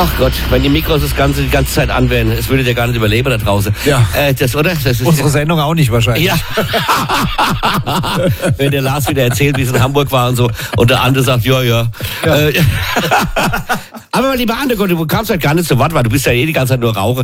Ach Gott, wenn die Mikros die ganze Zeit an wären, es würde ja gar nicht überleben da draußen. Ja. Das ist unsere Sendung auch nicht wahrscheinlich. Ja. Wenn der Lars wieder erzählt, wie es in Hamburg war und so, und der andere sagt, ja. Aber lieber Ande, du kamst halt gar nicht zu Wort, weil du bist ja die ganze Zeit nur Rauche.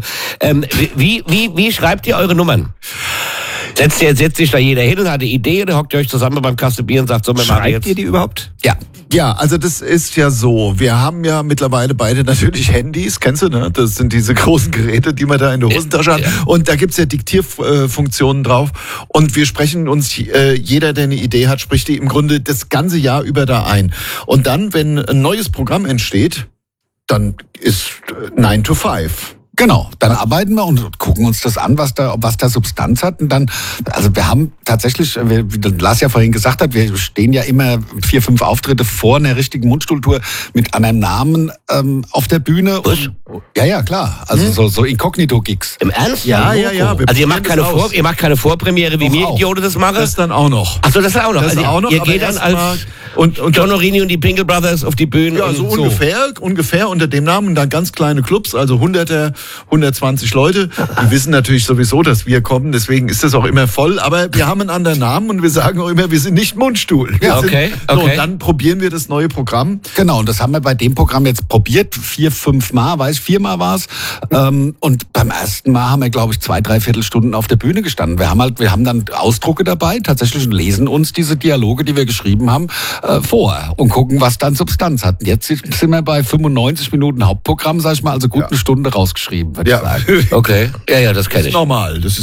Wie schreibt ihr eure Nummern? Setzt sich da jeder hin und hat eine Idee oder hockt ihr euch zusammen beim Kasten Bier und sagt, so, wir machen jetzt. Schreibt ihr die überhaupt? Ja. Ja, also das ist ja so. Wir haben ja mittlerweile beide natürlich Handys, kennst du, ne? Das sind diese großen Geräte, die man da in der Hosentasche hat. Und da gibt's ja Diktierfunktionen drauf. Und wir sprechen uns, jeder, der eine Idee hat, spricht die im Grunde das ganze Jahr über da ein. Und dann, wenn ein neues Programm entsteht, dann ist 9 to 5. Genau, dann arbeiten wir und gucken uns das an, was da Substanz hat. Und dann, also wir haben tatsächlich, wie Lars ja vorhin gesagt hat, wir stehen ja immer 4, 5 Auftritte vor einer richtigen Mundstuhltour mit einem Namen auf der Bühne. Und, ja, klar. Also so Inkognito-Gigs. Im Ernst? Ja. Also ihr macht keine Vorpremiere, wie mir Idioten das machen? Das dann auch noch. Achso, das auch noch. Das auch noch. Ihr geht dann als und John Orini und die Pingle Brothers auf die Bühne. Ja, so ungefähr unter dem Namen. Und dann ganz kleine Clubs, also 120 Leute. Die wissen natürlich sowieso, dass wir kommen, deswegen ist das auch immer voll. Aber wir haben einen anderen Namen und wir sagen auch immer, wir sind nicht Mundstuhl. Okay. Und dann probieren wir das neue Programm. Genau, und das haben wir bei dem Programm jetzt probiert, 4, 5 Mal, 4 Mal war es. Und beim ersten Mal haben wir, glaube ich, 2, 3 Viertelstunden auf der Bühne gestanden. Wir haben dann Ausdrucke dabei, tatsächlich, und lesen uns diese Dialoge, die wir geschrieben haben, vor und gucken, was dann Substanz hat. Und jetzt sind wir bei 95 Minuten Hauptprogramm, sag ich mal, also gut eine Stunde rausgeschrieben, würde ich sagen. Okay, ja, das kenne ich. Das ist normal. Das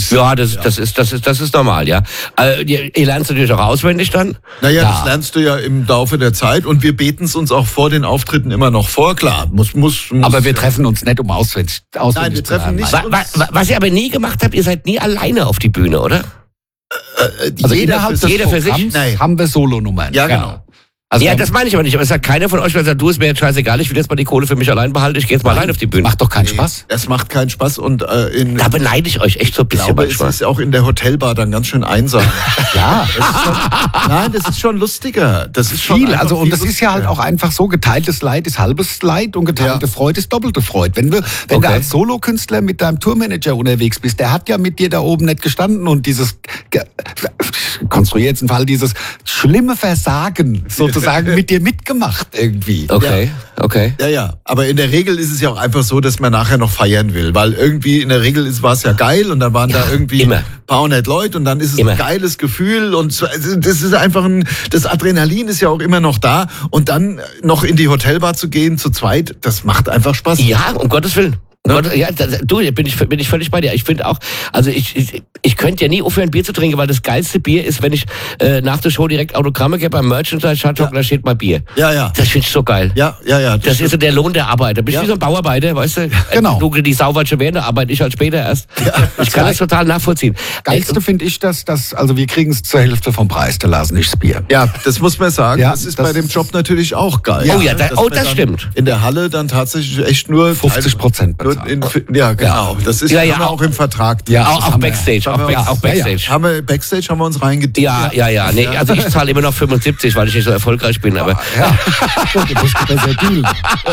ist normal, ja. Ihr lernt es natürlich auch auswendig dann? Naja, das lernst du ja im Laufe der Zeit und wir beten es uns auch vor den Auftritten immer noch vor, klar. Aber wir treffen uns nicht, um auswendig Nein, wir treffen nicht. Was ihr aber nie gemacht habt, ihr seid nie alleine auf die Bühne, oder? Also innerhalb des Programms haben wir Solonummern. Ja, genau. Also das meine ich aber nicht. Aber es sagt keiner von euch, der sagt, du, ist mir jetzt scheißegal, ich will jetzt mal die Kohle für mich allein behalten, ich gehe jetzt mal allein auf die Bühne. Macht doch keinen Spaß. Es macht keinen Spaß und da beneide ich euch echt so ein bisschen. Ich glaube, es ist auch in der Hotelbar dann ganz schön einsam. Ja. Das ist schon lustiger. Das ist schon viel. Also, und das ist ja halt auch einfach so, geteiltes Leid ist halbes Leid und geteilte Freude ist doppelte Freude. Wenn du als Solokünstler mit deinem Tourmanager unterwegs bist, der hat ja mit dir da oben nicht gestanden und dieses, konstruiere jetzt einen Fall, dieses schlimme Versagen sozusagen mit dir mitgemacht irgendwie. Okay. Ja. Aber in der Regel ist es ja auch einfach so, dass man nachher noch feiern will, weil irgendwie in der Regel war es ja geil und dann waren da irgendwie ein paar hundert Leute und dann ist es ein geiles Gefühl und das ist einfach das Adrenalin ist ja auch immer noch da und dann noch in die Hotelbar zu gehen zu zweit, das macht einfach Spaß. Ja, um Gottes Willen. Ja, bin ich völlig bei dir. Ich finde auch, also ich könnte ja nie aufhören, Bier zu trinken, weil das geilste Bier ist, wenn ich nach der Show direkt Autogramme gebe beim Merchandise-Shop, da steht mal Bier. Ja. Das finde ich so geil. Ja. Das ist so der Lohn der Arbeit. Da bist du wie so ein Bauarbeiter, weißt du? Genau. Du, die Sau wird schon während der Arbeit, ich halt später erst. Ja, ich kann das total nachvollziehen. Geilste finde ich, dass also wir kriegen es zur Hälfte vom Preis, der Lars nicht das Bier. Ja, das muss man sagen. Ja, das ist bei dem Job natürlich auch geil. Das stimmt. In der Halle dann tatsächlich echt nur 50% bezahlt. Ja, genau. Das ist haben wir auch im Vertrag. Ja, auch Backstage. Auch Backstage. Haben wir uns reingedient. Ja. Nee, also ich zahle immer noch 75, weil ich nicht so erfolgreich bin. Aber Du musst besser dealen.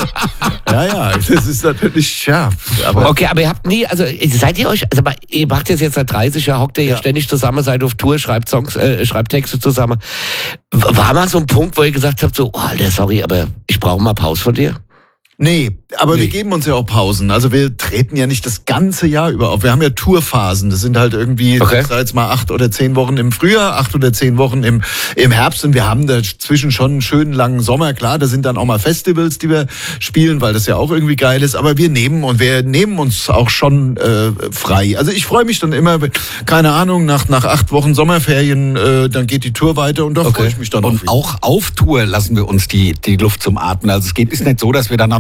Ja, das ist natürlich, Aber okay, aber ihr habt nie, also seid ihr euch, also ihr macht jetzt seit 30 Jahren, hockt ihr jetzt ständig zusammen, seid auf Tour, schreibt Songs, schreibt Texte zusammen. War mal so ein Punkt, wo ihr gesagt habt, so, Alter, sorry, aber ich brauche mal Pause von dir? Nee, aber wir geben uns ja auch Pausen. Also wir treten ja nicht das ganze Jahr über auf. Wir haben ja Tourphasen. Das sind halt irgendwie, sag jetzt mal 8 oder 10 Wochen im Frühjahr, 8 oder 10 Wochen im Herbst. Und wir haben dazwischen schon einen schönen langen Sommer. Klar, da sind dann auch mal Festivals, die wir spielen, weil das ja auch irgendwie geil ist. Aber wir nehmen uns auch schon frei. Also ich freue mich dann immer, keine Ahnung, nach 8 Wochen Sommerferien, dann geht die Tour weiter und da freue ich mich dann auch. Und auch auf Tour lassen wir uns die Luft zum Atmen. Also es ist nicht so, dass wir dann